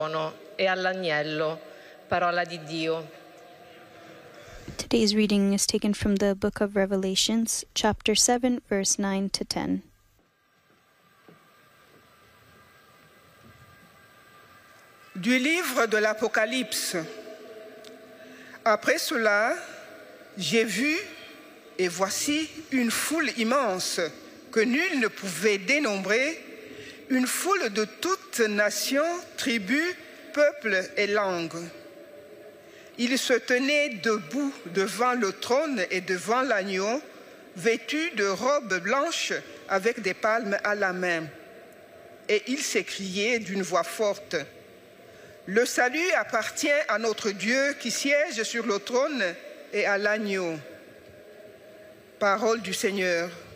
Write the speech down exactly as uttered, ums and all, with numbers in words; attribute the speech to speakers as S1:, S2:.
S1: e all'agnello. Parola di Dio.
S2: Today's reading is taken from the book of Revelations, chapter seven, verse nine to ten.
S3: Du livre de l'Apocalypse. Après cela, j'ai vu, et voici une foule immense que nul ne pouvait dénombrer, une foule de toutes nations, tribus, peuples et langues. Ils se tenaient debout devant le trône et devant l'agneau, vêtus de robes blanches avec des palmes à la main. Et ils s'écriaient d'une voix forte: le salut appartient à notre Dieu qui siège sur le trône et à l'agneau. Parole du Seigneur.